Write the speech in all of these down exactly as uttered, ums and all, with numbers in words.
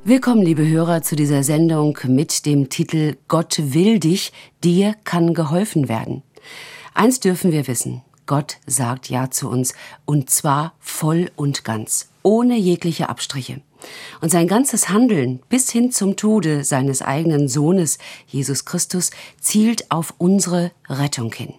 Willkommen, liebe Hörer, zu dieser Sendung mit dem Titel Gott will dich, dir kann geholfen werden. Eins dürfen wir wissen, Gott sagt Ja zu uns, und zwar voll und ganz, ohne jegliche Abstriche. Und sein ganzes Handeln bis hin zum Tode seines eigenen Sohnes, Jesus Christus, zielt auf unsere Rettung hin.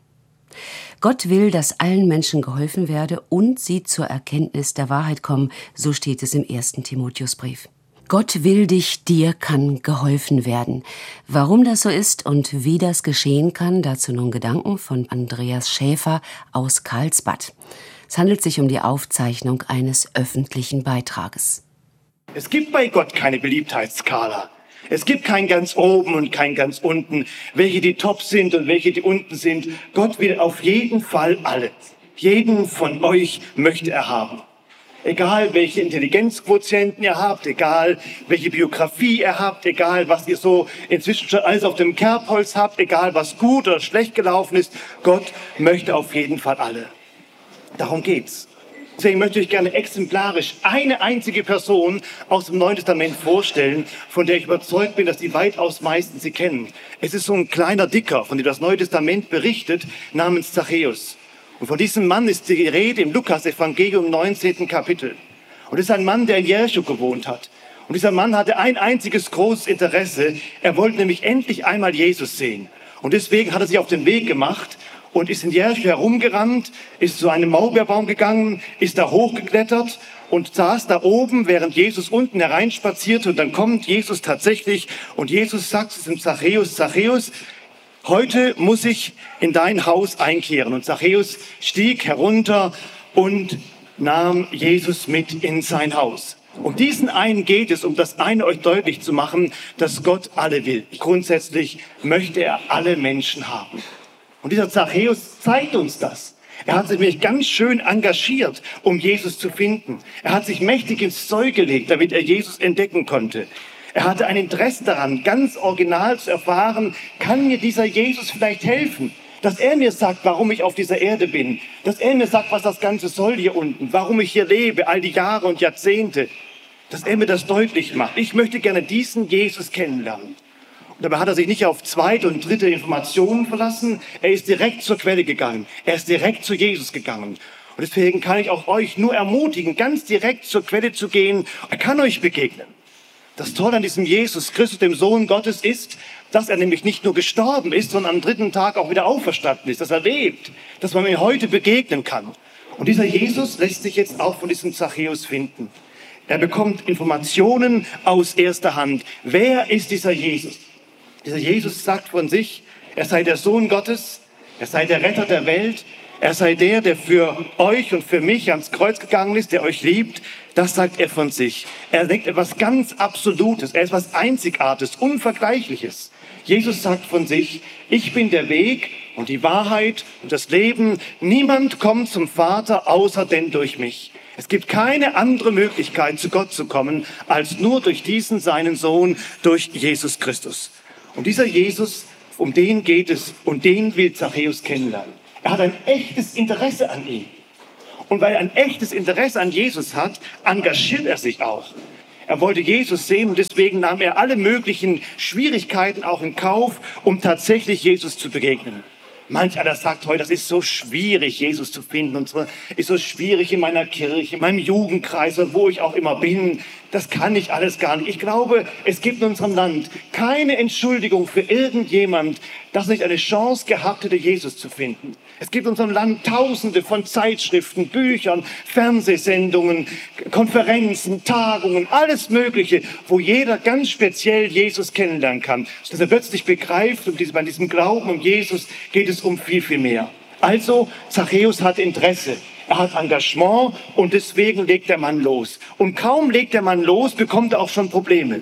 Gott will, dass allen Menschen geholfen werde und sie zur Erkenntnis der Wahrheit kommen, so steht es im ersten Timotheusbrief. Gott will dich, dir kann geholfen werden. Warum das so ist und wie das geschehen kann, dazu nun Gedanken von Andreas Schäfer aus Karlsbad. Es handelt sich um die Aufzeichnung eines öffentlichen Beitrages. Es gibt bei Gott keine Beliebtheitsskala. Es gibt kein ganz oben und kein ganz unten, welche die top sind und welche die unten sind. Gott will auf jeden Fall alle. Jeden von euch möchte er haben. Egal, welche Intelligenzquotienten ihr habt, egal, welche Biografie ihr habt, egal, was ihr so inzwischen schon alles auf dem Kerbholz habt, egal, was gut oder schlecht gelaufen ist, Gott möchte auf jeden Fall alle. Darum geht's. Deswegen möchte ich euch gerne exemplarisch eine einzige Person aus dem Neuen Testament vorstellen, von der ich überzeugt bin, dass die weitaus meisten sie kennen. Es ist so ein kleiner Dicker, von dem das Neue Testament berichtet, namens Zachäus. Und von diesem Mann ist die Rede im Lukas-Evangelium im neunzehnten Kapitel. Und es ist ein Mann, der in Jericho gewohnt hat. Und dieser Mann hatte ein einziges großes Interesse. Er wollte nämlich endlich einmal Jesus sehen. Und deswegen hat er sich auf den Weg gemacht und ist in Jericho herumgerannt, ist zu einem Maulbeerbaum gegangen, ist da hochgeklettert und saß da oben, während Jesus unten hereinspazierte. Und dann kommt Jesus tatsächlich und Jesus sagt zu dem Zachäus, Zachäus, heute muss ich in dein Haus einkehren. Und Zachäus stieg herunter und nahm Jesus mit in sein Haus. Um diesen einen geht es, um das eine euch deutlich zu machen, dass Gott alle will. Grundsätzlich möchte er alle Menschen haben. Und dieser Zachäus zeigt uns das. Er hat sich nämlich ganz schön engagiert, um Jesus zu finden. Er hat sich mächtig ins Zeug gelegt, damit er Jesus entdecken konnte. Er hatte ein Interesse daran, ganz original zu erfahren, kann mir dieser Jesus vielleicht helfen? Dass er mir sagt, warum ich auf dieser Erde bin. Dass er mir sagt, was das Ganze soll hier unten. Warum ich hier lebe, all die Jahre und Jahrzehnte. Dass er mir das deutlich macht. Ich möchte gerne diesen Jesus kennenlernen. Und dabei hat er sich nicht auf zweite und dritte Informationen verlassen. Er ist direkt zur Quelle gegangen. Er ist direkt zu Jesus gegangen. Und deswegen kann ich auch euch nur ermutigen, ganz direkt zur Quelle zu gehen. Er kann euch begegnen. Das Tolle an diesem Jesus Christus, dem Sohn Gottes, ist, dass er nämlich nicht nur gestorben ist, sondern am dritten Tag auch wieder auferstanden ist, dass er lebt, dass man ihm heute begegnen kann. Und dieser Jesus lässt sich jetzt auch von diesem Zachäus finden. Er bekommt Informationen aus erster Hand. Wer ist dieser Jesus? Dieser Jesus sagt von sich, er sei der Sohn Gottes, er sei der Retter der Welt, er sei der, der für euch und für mich ans Kreuz gegangen ist, der euch liebt. Das sagt er von sich. Er denkt etwas ganz Absolutes. Er ist etwas Einzigartiges, Unvergleichliches. Jesus sagt von sich, ich bin der Weg und die Wahrheit und das Leben. Niemand kommt zum Vater, außer denn durch mich. Es gibt keine andere Möglichkeit, zu Gott zu kommen, als nur durch diesen, seinen Sohn, durch Jesus Christus. Und dieser Jesus, um den geht es und den will Zachäus kennenlernen. Er hat ein echtes Interesse an ihm. Und weil er ein echtes Interesse an Jesus hat, engagiert er sich auch. Er wollte Jesus sehen und deswegen nahm er alle möglichen Schwierigkeiten auch in Kauf, um tatsächlich Jesus zu begegnen. Manch einer sagt heute, das ist so schwierig, Jesus zu finden. Und zwar ist so schwierig in meiner Kirche, in meinem Jugendkreis und wo ich auch immer bin. Das kann ich alles gar nicht. Ich glaube, es gibt in unserem Land keine Entschuldigung für irgendjemand, das nicht eine Chance gehabt hätte, Jesus zu finden. Es gibt in unserem Land Tausende von Zeitschriften, Büchern, Fernsehsendungen, Konferenzen, Tagungen, alles Mögliche, wo jeder ganz speziell Jesus kennenlernen kann. Dass er plötzlich begreift, und bei diesem Glauben um Jesus geht es um viel, viel mehr. Also, Zachäus hat Interesse. Er hat Engagement und deswegen legt der Mann los. Und kaum legt der Mann los, bekommt er auch schon Probleme.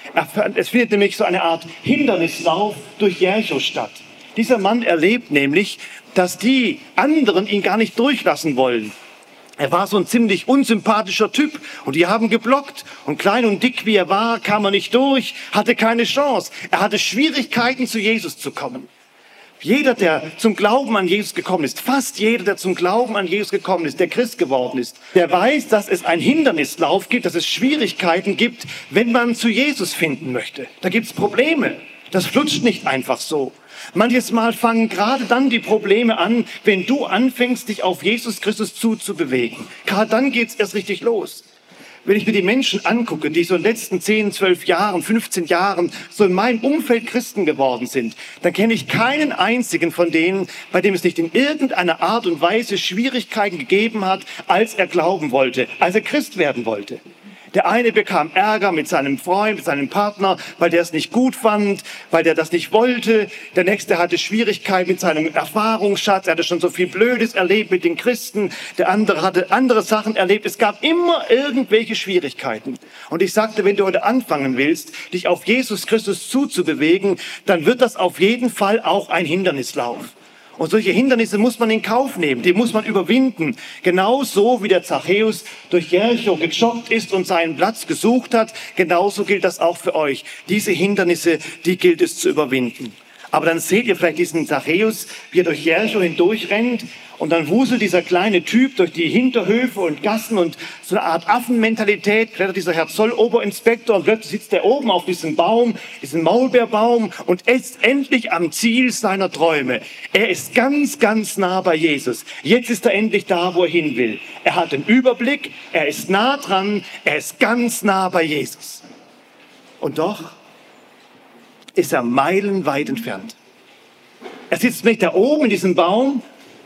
Es findet nämlich so eine Art Hindernislauf durch Jericho statt. Dieser Mann erlebt nämlich, dass die anderen ihn gar nicht durchlassen wollen. Er war so ein ziemlich unsympathischer Typ und die haben geblockt. Und klein und dick wie er war, kam er nicht durch, hatte keine Chance. Er hatte Schwierigkeiten, zu Jesus zu kommen. Jeder, der zum Glauben an Jesus gekommen ist, fast jeder, der zum Glauben an Jesus gekommen ist, der Christ geworden ist, der weiß, dass es einen Hindernislauf gibt, dass es Schwierigkeiten gibt, wenn man zu Jesus finden möchte. Da gibt es Probleme. Das flutscht nicht einfach so. Manches Mal fangen gerade dann die Probleme an, wenn du anfängst, dich auf Jesus Christus zuzubewegen. Gerade dann geht es erst richtig los. Wenn ich mir die Menschen angucke, die so in den letzten zehn, zwölf Jahren, fünfzehn Jahren so in meinem Umfeld Christen geworden sind, dann kenne ich keinen einzigen von denen, bei dem es nicht in irgendeiner Art und Weise Schwierigkeiten gegeben hat, als er glauben wollte, als er Christ werden wollte. Der eine bekam Ärger mit seinem Freund, mit seinem Partner, weil der es nicht gut fand, weil der das nicht wollte. Der nächste hatte Schwierigkeiten mit seinem Erfahrungsschatz. Er hatte schon so viel Blödes erlebt mit den Christen. Der andere hatte andere Sachen erlebt. Es gab immer irgendwelche Schwierigkeiten. Und ich sagte, wenn du heute anfangen willst, dich auf Jesus Christus zuzubewegen, dann wird das auf jeden Fall auch ein Hindernislauf. Und solche Hindernisse muss man in Kauf nehmen, die muss man überwinden. Genauso wie der Zachäus durch Jericho gejoggt ist und seinen Platz gesucht hat, genauso gilt das auch für euch. Diese Hindernisse, die gilt es zu überwinden. Aber dann seht ihr vielleicht diesen Zachäus, wie er durch Jericho hindurchrennt und dann wuselt dieser kleine Typ durch die Hinterhöfe und Gassen und so eine Art Affenmentalität, klettert dieser Herr Zolloberinspektor und plötzlich sitzt er oben auf diesem Baum, diesem Maulbeerbaum und ist endlich am Ziel seiner Träume. Er ist ganz, ganz nah bei Jesus. Jetzt ist er endlich da, wo er hin will. Er hat den Überblick, er ist nah dran, er ist ganz nah bei Jesus. Und doch ist er meilenweit entfernt. Er sitzt nicht da oben in diesem Baum,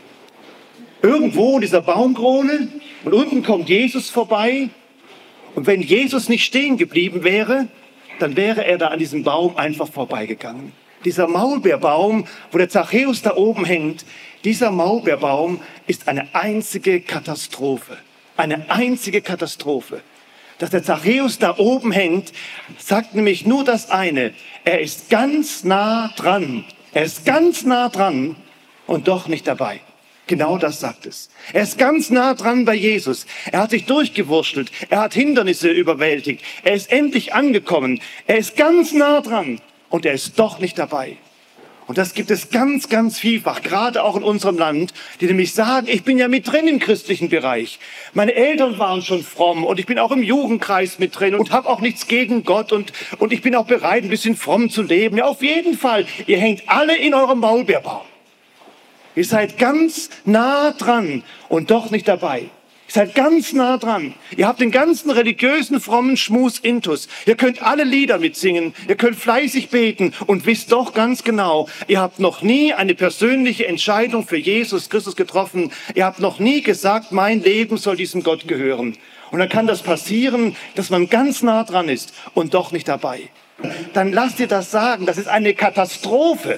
irgendwo in dieser Baumkrone und unten kommt Jesus vorbei. Und wenn Jesus nicht stehen geblieben wäre, dann wäre er da an diesem Baum einfach vorbeigegangen. Dieser Maulbeerbaum, wo der Zachäus da oben hängt, dieser Maulbeerbaum ist eine einzige Katastrophe. Eine einzige Katastrophe. Dass der Zachäus da oben hängt, sagt nämlich nur das eine. Er ist ganz nah dran. Er ist ganz nah dran und doch nicht dabei. Genau das sagt es. Er ist ganz nah dran bei Jesus. Er hat sich durchgewurschtelt. Er hat Hindernisse überwältigt. Er ist endlich angekommen. Er ist ganz nah dran und er ist doch nicht dabei. Und das gibt es ganz, ganz vielfach, gerade auch in unserem Land, die nämlich sagen, ich bin ja mit drin im christlichen Bereich. Meine Eltern waren schon fromm und ich bin auch im Jugendkreis mit drin und habe auch nichts gegen Gott und, und ich bin auch bereit, ein bisschen fromm zu leben. Ja, auf jeden Fall, ihr hängt alle in eurem Maulbeerbaum. Ihr seid ganz nah dran und doch nicht dabei. Ihr seid ganz nah dran. Ihr habt den ganzen religiösen, frommen Schmus intus. Ihr könnt alle Lieder mitsingen. Ihr könnt fleißig beten und wisst doch ganz genau, ihr habt noch nie eine persönliche Entscheidung für Jesus Christus getroffen. Ihr habt noch nie gesagt, mein Leben soll diesem Gott gehören. Und dann kann das passieren, dass man ganz nah dran ist und doch nicht dabei. Dann lasst ihr das sagen. Das ist eine Katastrophe.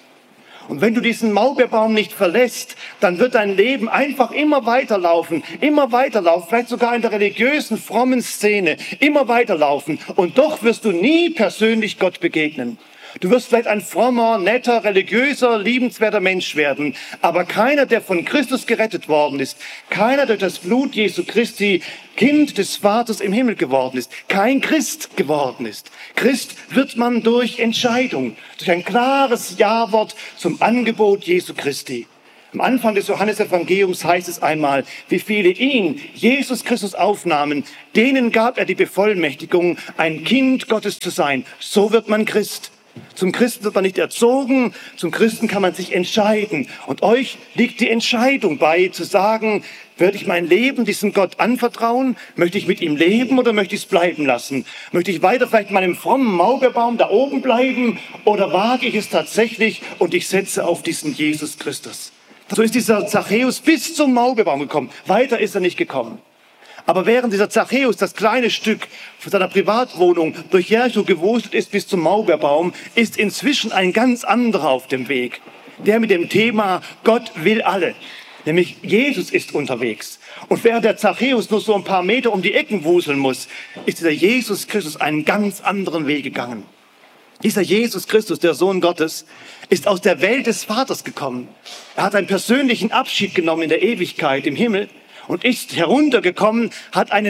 Und wenn du diesen Maulbeerbaum nicht verlässt, dann wird dein Leben einfach immer weiterlaufen, immer weiterlaufen, vielleicht sogar in der religiösen, frommen Szene, immer weiterlaufen. Und doch wirst du nie persönlich Gott begegnen. Du wirst vielleicht ein frommer, netter, religiöser, liebenswerter Mensch werden, aber keiner, der von Christus gerettet worden ist, keiner, der durch das Blut Jesu Christi Kind des Vaters im Himmel geworden ist, kein Christ geworden ist. Christ wird man durch Entscheidung, durch ein klares Ja-Wort zum Angebot Jesu Christi. Am Anfang des Johannesevangeliums heißt es einmal, wie viele ihn, Jesus Christus, aufnahmen, denen gab er die Bevollmächtigung, ein Kind Gottes zu sein. So wird man Christ. Zum Christen wird man nicht erzogen, zum Christen kann man sich entscheiden. Und euch liegt die Entscheidung bei, zu sagen, werde ich mein Leben diesem Gott anvertrauen? Möchte ich mit ihm leben oder möchte ich es bleiben lassen? Möchte ich weiter vielleicht in meinem frommen Maulbeerbaum da oben bleiben oder wage ich es tatsächlich und ich setze auf diesen Jesus Christus? So ist dieser Zachäus bis zum Maulbeerbaum gekommen. Weiter ist er nicht gekommen. Aber während dieser Zachäus das kleine Stück von seiner Privatwohnung durch Jericho gewuselt ist bis zum Maulbeerbaum, ist inzwischen ein ganz anderer auf dem Weg. Der mit dem Thema Gott will alle. Nämlich Jesus ist unterwegs. Und während der Zachäus nur so ein paar Meter um die Ecken wuseln muss, ist dieser Jesus Christus einen ganz anderen Weg gegangen. Dieser Jesus Christus, der Sohn Gottes, ist aus der Welt des Vaters gekommen. Er hat einen persönlichen Abschied genommen in der Ewigkeit im Himmel und ist heruntergekommen, hat einen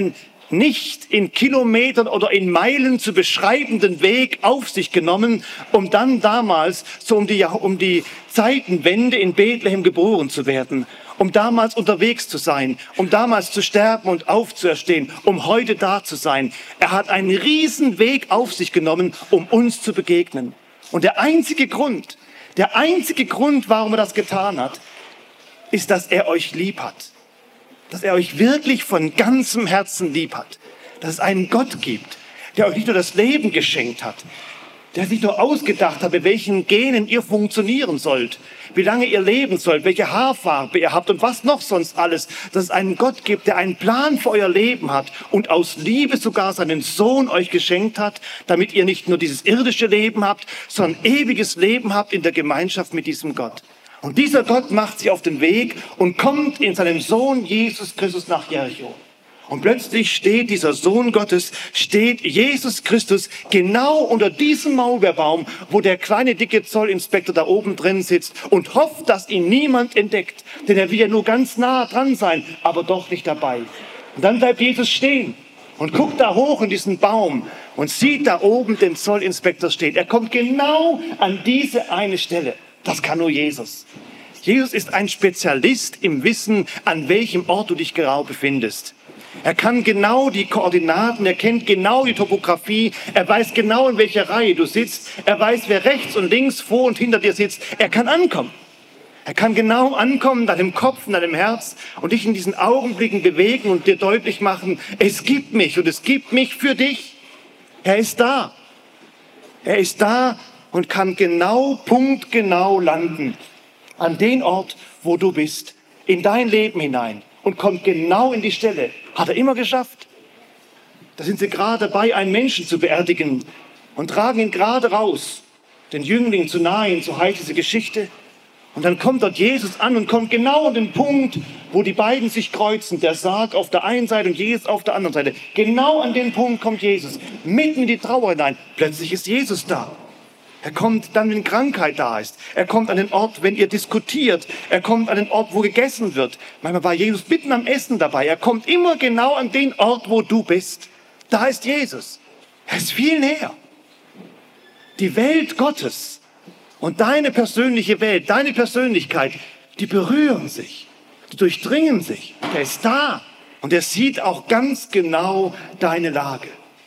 nicht in Kilometern oder in Meilen zu beschreibenden Weg auf sich genommen, um dann damals so um die, um die Zeitenwende in Bethlehem geboren zu werden, um damals unterwegs zu sein, um damals zu sterben und aufzuerstehen, um heute da zu sein. Er hat einen riesen Weg auf sich genommen, um uns zu begegnen. Und der einzige Grund, der einzige Grund, warum er das getan hat, ist, dass er euch lieb hat. Dass er euch wirklich von ganzem Herzen lieb hat. Dass es einen Gott gibt, der euch nicht nur das Leben geschenkt hat, der sich nur ausgedacht hat, mit welchen Genen ihr funktionieren sollt, wie lange ihr leben sollt, welche Haarfarbe ihr habt und was noch sonst alles. Dass es einen Gott gibt, der einen Plan für euer Leben hat und aus Liebe sogar seinen Sohn euch geschenkt hat, damit ihr nicht nur dieses irdische Leben habt, sondern ewiges Leben habt in der Gemeinschaft mit diesem Gott. Und dieser Gott macht sich auf den Weg und kommt in seinem Sohn Jesus Christus nach Jericho. Und plötzlich steht dieser Sohn Gottes, steht Jesus Christus genau unter diesem Maulbeerbaum, wo der kleine dicke Zollinspektor da oben drin sitzt und hofft, dass ihn niemand entdeckt. Denn er will ja nur ganz nah dran sein, aber doch nicht dabei. Und dann bleibt Jesus stehen und guckt da hoch in diesen Baum und sieht da oben den Zollinspektor stehen. Er kommt genau an diese eine Stelle. Das kann nur Jesus. Jesus ist ein Spezialist im Wissen, an welchem Ort du dich genau befindest. Er kann genau die Koordinaten, er kennt genau die Topografie, er weiß genau, in welcher Reihe du sitzt, er weiß, wer rechts und links, vor und hinter dir sitzt. Er kann ankommen. Er kann genau ankommen in deinem Kopf, in deinem Herz und dich in diesen Augenblicken bewegen und dir deutlich machen, es gibt mich und es gibt mich für dich. Er ist da. Er ist da und kann genau, punktgenau landen an den Ort, wo du bist, in dein Leben hinein und kommt genau in die Stelle. Hat er immer geschafft. Da sind sie gerade dabei, einen Menschen zu beerdigen und tragen ihn gerade raus, den Jüngling zu nahen, so heißt diese Geschichte. Und dann kommt dort Jesus an und kommt genau an den Punkt, wo die beiden sich kreuzen, der Sarg auf der einen Seite und Jesus auf der anderen Seite. Genau an den Punkt kommt Jesus, mitten in die Trauer hinein. Plötzlich ist Jesus da. Er kommt dann, wenn Krankheit da ist. Er kommt an den Ort, wenn ihr diskutiert. Er kommt an den Ort, wo gegessen wird. Manchmal war Jesus mitten am Essen dabei. Er kommt immer genau an den Ort, wo du bist. Da ist Jesus. Er ist viel näher. Die Welt Gottes und deine persönliche Welt, deine Persönlichkeit, die berühren sich, die durchdringen sich. Er ist da und er sieht auch ganz genau deine Lage.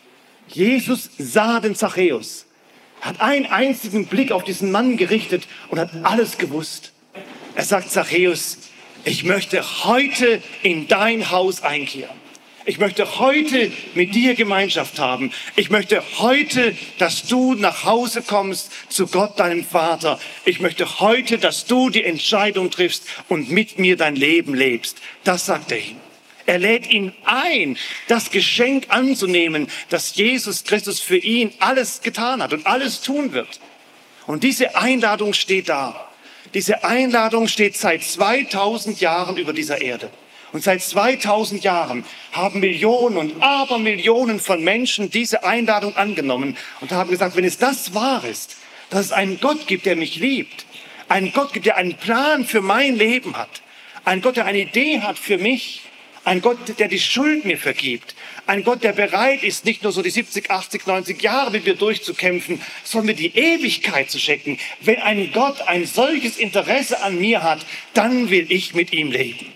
Jesus sah den Zachäus. Hat einen einzigen Blick auf diesen Mann gerichtet und hat alles gewusst. Er sagt, Zachäus, ich möchte heute in dein Haus einkehren. Ich möchte heute mit dir Gemeinschaft haben. Ich möchte heute, dass du nach Hause kommst zu Gott, deinem Vater. Ich möchte heute, dass du die Entscheidung triffst und mit mir dein Leben lebst. Das sagt er ihm. Er lädt ihn ein, das Geschenk anzunehmen, dass Jesus Christus für ihn alles getan hat und alles tun wird. Und diese Einladung steht da. Diese Einladung steht seit zweitausend Jahren über dieser Erde. Und seit zweitausend Jahren haben Millionen und Abermillionen von Menschen diese Einladung angenommen und haben gesagt, wenn es das wahr ist, dass es einen Gott gibt, der mich liebt, einen Gott gibt, der einen Plan für mein Leben hat, einen Gott, der eine Idee hat für mich, ein Gott, der die Schuld mir vergibt. Ein Gott, der bereit ist, nicht nur so die siebzig, achtzig, neunzig Jahre mit mir durchzukämpfen, sondern mir die Ewigkeit zu schenken. Wenn ein Gott ein solches Interesse an mir hat, dann will ich mit ihm leben.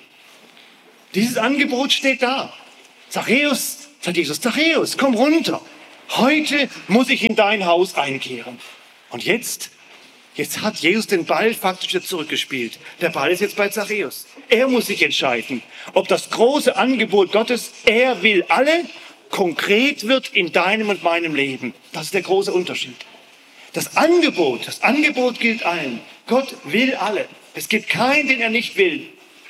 Dieses Angebot steht da. Zachäus, sagt Jesus, Zachäus, komm runter. Heute muss ich in dein Haus einkehren. Und jetzt, jetzt hat Jesus den Ball faktisch wieder zurückgespielt. Der Ball ist jetzt bei Zachäus. Er muss sich entscheiden, ob das große Angebot Gottes, er will alle, konkret wird in deinem und meinem Leben. Das ist der große Unterschied. Das Angebot, das Angebot gilt allen. Gott will alle. Es gibt keinen, den er nicht will.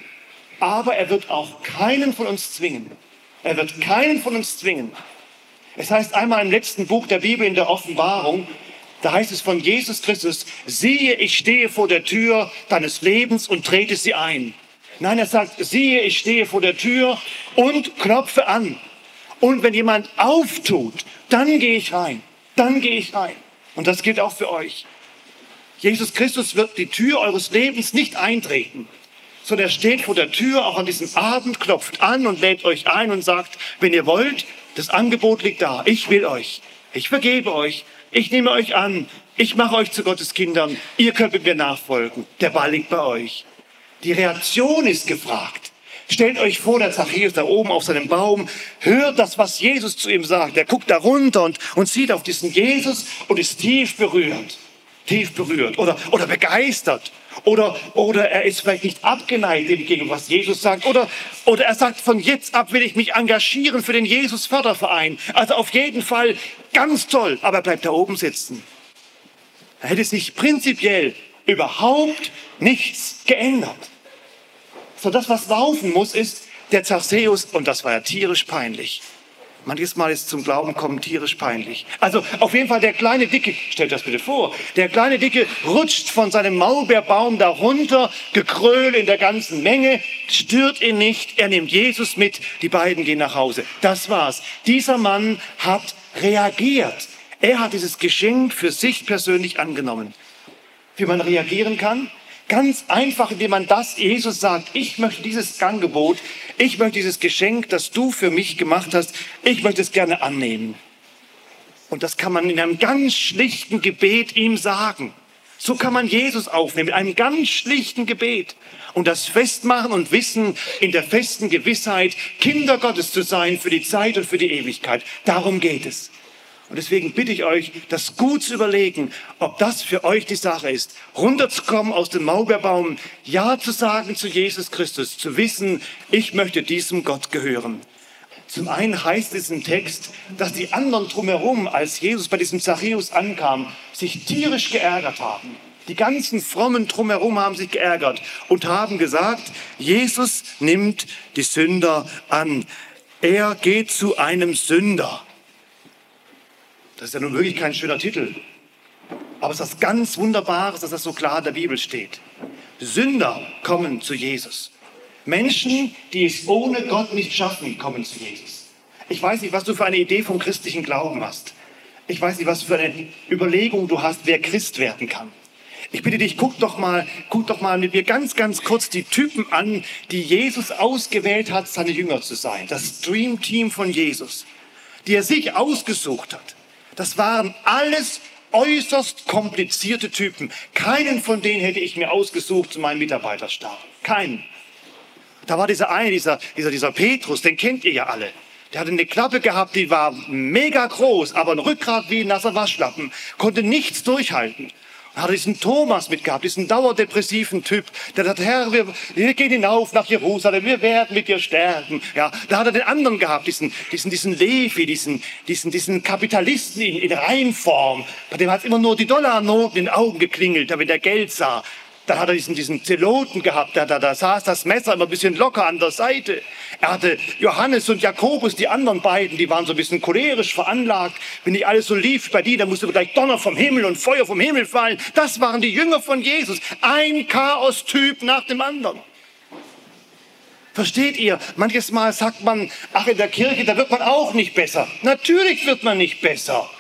Aber er wird auch keinen von uns zwingen. Er wird keinen von uns zwingen. Es heißt einmal im letzten Buch der Bibel in der Offenbarung, da heißt es von Jesus Christus, siehe, ich stehe vor der Tür deines Lebens und trete sie ein. Nein, er sagt, siehe, ich stehe vor der Tür und klopfe an. Und wenn jemand auftut, dann gehe ich rein. Dann gehe ich rein. Und das gilt auch für euch. Jesus Christus wird die Tür eures Lebens nicht eintreten, sondern er steht vor der Tür, auch an diesem Abend, klopft an und lädt euch ein und sagt, wenn ihr wollt, das Angebot liegt da, ich will euch, ich vergebe euch, ich nehme euch an, ich mache euch zu Gottes Kindern, ihr könnt mit mir nachfolgen, der Ball liegt bei euch. Die Reaktion ist gefragt. Stellt euch vor, der Zachäus da oben auf seinem Baum, hört das, was Jesus zu ihm sagt. Er guckt da runter und, und sieht auf diesen Jesus und ist tief berührt. Tief berührt oder, oder begeistert. Oder, oder er ist vielleicht nicht abgeneigt dem gegenüber, was Jesus sagt. Oder, oder er sagt, von jetzt ab will ich mich engagieren für den Jesus-Förderverein. Also auf jeden Fall ganz toll, aber er bleibt da oben sitzen. Da hätte sich prinzipiell überhaupt nichts geändert. So, das, was laufen muss, ist der Zachäus, und das war ja tierisch peinlich. Manches Mal ist zum Glauben kommen tierisch peinlich. Also auf jeden Fall der kleine Dicke, stellt das bitte vor, der kleine Dicke rutscht von seinem Maulbeerbaum da runter, Gekröl in der ganzen Menge, stört ihn nicht, er nimmt Jesus mit, die beiden gehen nach Hause. Das war's. Dieser Mann hat reagiert. Er hat dieses Geschenk für sich persönlich angenommen. Wie man reagieren kann? Ganz einfach, indem man das Jesus sagt, ich möchte dieses Angebot, ich möchte dieses Geschenk, das du für mich gemacht hast, ich möchte es gerne annehmen. Und das kann man in einem ganz schlichten Gebet ihm sagen. So kann man Jesus aufnehmen, in einem ganz schlichten Gebet. Und das festmachen und wissen, in der festen Gewissheit, Kinder Gottes zu sein für die Zeit und für die Ewigkeit. Darum geht es. Und deswegen bitte ich euch, das gut zu überlegen, ob das für euch die Sache ist. Runterzukommen aus dem Maulbeerbaum, Ja zu sagen zu Jesus Christus, zu wissen, ich möchte diesem Gott gehören. Zum einen heißt es im Text, dass die anderen drumherum, als Jesus bei diesem Zachäus ankam, sich tierisch geärgert haben. Die ganzen Frommen drumherum haben sich geärgert und haben gesagt, Jesus nimmt die Sünder an. Er geht zu einem Sünder. Das ist ja nun wirklich kein schöner Titel. Aber es ist was ganz Wunderbares, dass das so klar in der Bibel steht. Sünder kommen zu Jesus. Menschen, die es ohne Gott nicht schaffen, kommen zu Jesus. Ich weiß nicht, was du für eine Idee vom christlichen Glauben hast. Ich weiß nicht, was für eine Überlegung du hast, wer Christ werden kann. Ich bitte dich, guck doch mal, guck doch mal mit mir ganz, ganz kurz die Typen an, die Jesus ausgewählt hat, seine Jünger zu sein. Das Dream Team von Jesus, die er sich ausgesucht hat. Das waren alles äußerst komplizierte Typen. Keinen von denen hätte ich mir ausgesucht zu meinem Mitarbeiterstab. Keinen. Da war dieser eine, dieser, dieser, dieser Petrus, den kennt ihr ja alle. Der hatte eine Klappe gehabt, die war mega groß, aber ein Rückgrat wie ein nasser Waschlappen. Konnte nichts durchhalten. Da hat er diesen Thomas mitgehabt, diesen dauerdepressiven Typ, der sagt, Herr, wir, wir gehen hinauf nach Jerusalem, wir werden mit dir sterben. Ja, da hat er den anderen gehabt, diesen, diesen, diesen Levi, diesen, diesen, diesen Kapitalisten in, in Reinform. Bei dem hat immer nur die Dollarnoten in den Augen geklingelt, damit er Geld sah. Dann hat er diesen, diesen Zeloten gehabt, da, da, da saß das Messer immer ein bisschen locker an der Seite. Er hatte Johannes und Jakobus, die anderen beiden, die waren so ein bisschen cholerisch veranlagt. Wenn nicht alles so lief bei dir, dann musste gleich Donner vom Himmel und Feuer vom Himmel fallen. Das waren die Jünger von Jesus. Ein Chaos-Typ nach dem anderen. Versteht ihr? Manches Mal sagt man, ach, in der Kirche, da wird man auch nicht besser. Natürlich wird man nicht besser.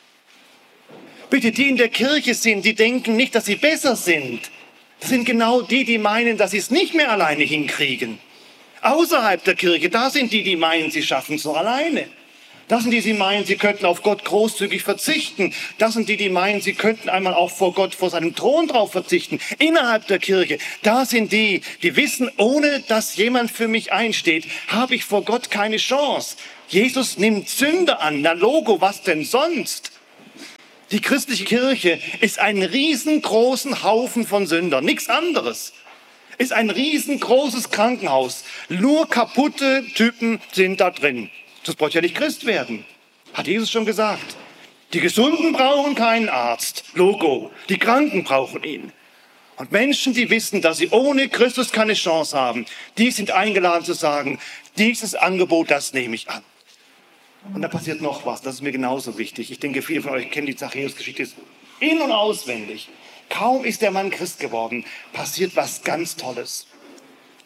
Bitte, die in der Kirche sind, die denken nicht, dass sie besser sind. Das sind genau die, die meinen, dass sie es nicht mehr alleine hinkriegen. Außerhalb der Kirche, da sind die, die meinen, sie schaffen es noch alleine. Das sind die, die meinen, sie könnten auf Gott großzügig verzichten. Das sind die, die meinen, sie könnten einmal auch vor Gott, vor seinem Thron drauf verzichten. Innerhalb der Kirche, da sind die, die wissen, ohne dass jemand für mich einsteht, habe ich vor Gott keine Chance. Jesus nimmt Sünder an. Na Logo, was denn sonst? Die christliche Kirche ist ein riesengroßen Haufen von Sündern, nichts anderes. Ist ein riesengroßes Krankenhaus. Nur kaputte Typen sind da drin. Das braucht ja nicht Christ werden. Hat Jesus schon gesagt. Die Gesunden brauchen keinen Arzt. Logo. Die Kranken brauchen ihn. Und Menschen, die wissen, dass sie ohne Christus keine Chance haben, die sind eingeladen zu sagen, dieses Angebot, das nehme ich an. Und da passiert noch was, das ist mir genauso wichtig. Ich denke, viele von euch kennen die Zachäus-Geschichte in- und auswendig. Kaum ist der Mann Christ geworden, passiert was ganz Tolles.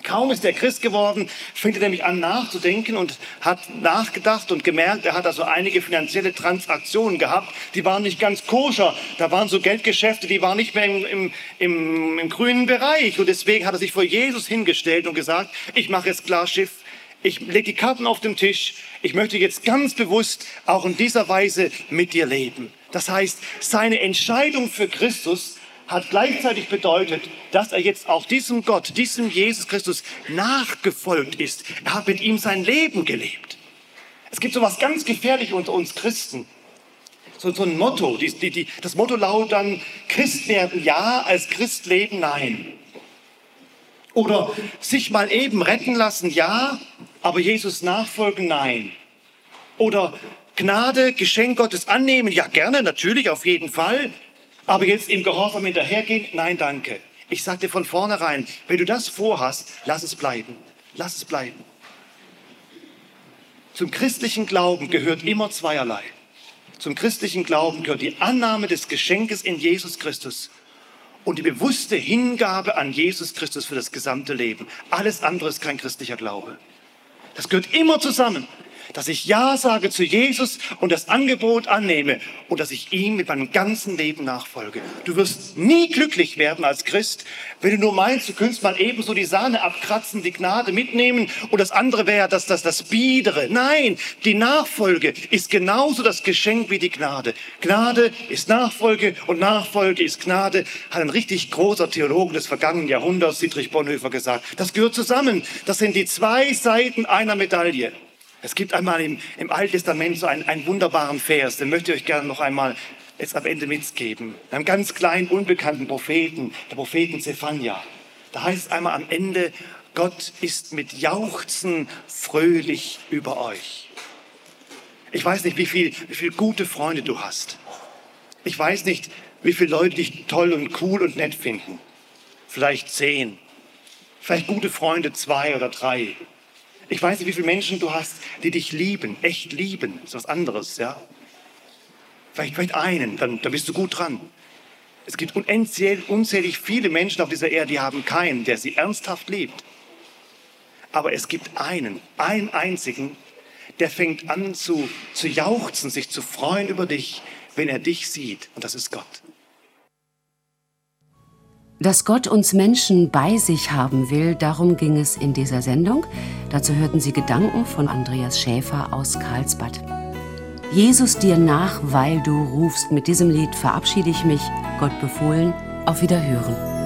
Kaum ist er Christ geworden, fängt er nämlich an nachzudenken und hat nachgedacht und gemerkt, er hat also einige finanzielle Transaktionen gehabt, die waren nicht ganz koscher. Da waren so Geldgeschäfte, die waren nicht mehr im, im, im, im grünen Bereich. Und deswegen hat er sich vor Jesus hingestellt und gesagt, ich mache jetzt klar Schiff, ich lege die Karten auf den Tisch, ich möchte jetzt ganz bewusst auch in dieser Weise mit dir leben. Das heißt, seine Entscheidung für Christus hat gleichzeitig bedeutet, dass er jetzt auch diesem Gott, diesem Jesus Christus nachgefolgt ist. Er hat mit ihm sein Leben gelebt. Es gibt so etwas ganz Gefährliches unter uns Christen. So, so ein Motto. Die, die, die, das Motto lautet dann, Christ werden ja, als Christ leben nein. Oder sich mal eben retten lassen ja, aber Jesus nachfolgen nein. Oder Gnade, Geschenk Gottes annehmen, ja gerne, natürlich, auf jeden Fall. Aber jetzt im Gehorsam hinterhergehen? Nein, danke. Ich sage dir von vornherein, wenn du das vorhast, lass es bleiben. Lass es bleiben. Zum christlichen Glauben gehört immer zweierlei. Zum christlichen Glauben gehört die Annahme des Geschenkes in Jesus Christus und die bewusste Hingabe an Jesus Christus für das gesamte Leben. Alles andere ist kein christlicher Glaube. Das gehört immer zusammen. Dass ich Ja sage zu Jesus und das Angebot annehme und dass ich ihm mit meinem ganzen Leben nachfolge. Du wirst nie glücklich werden als Christ, wenn du nur meinst, du könntest mal eben so die Sahne abkratzen, die Gnade mitnehmen und das andere wäre das, das, das Biedere. Nein, die Nachfolge ist genauso das Geschenk wie die Gnade. Gnade ist Nachfolge und Nachfolge ist Gnade, hat ein richtig großer Theologe des vergangenen Jahrhunderts, Dietrich Bonhoeffer, gesagt. Das gehört zusammen. Das sind die zwei Seiten einer Medaille. Es gibt einmal im, im Alten Testament so einen, einen wunderbaren Vers, den möchte ich euch gerne noch einmal jetzt am Ende mitgeben. Einem ganz kleinen, unbekannten Propheten, der Propheten Zephania. Da heißt es einmal am Ende, Gott ist mit Jauchzen fröhlich über euch. Ich weiß nicht, wie viel, wie viel gute Freunde du hast. Ich weiß nicht, wie viele Leute dich toll und cool und nett finden. Vielleicht zehn. Vielleicht gute Freunde zwei oder drei. Ich weiß nicht, wie viele Menschen du hast, die dich lieben, echt lieben. Das ist was anderes, ja. Vielleicht, vielleicht einen, dann, dann bist du gut dran. Es gibt unzählig, unzählig viele Menschen auf dieser Erde, die haben keinen, der sie ernsthaft liebt. Aber es gibt einen, einen einzigen, der fängt an zu, zu jauchzen, sich zu freuen über dich, wenn er dich sieht. Und das ist Gott. Dass Gott uns Menschen bei sich haben will, darum ging es in dieser Sendung. Dazu hörten Sie Gedanken von Andreas Schäfer aus Karlsbad. Jesus dir nach, weil du rufst. Mit diesem Lied verabschiede ich mich. Gott befohlen. Auf Wiederhören.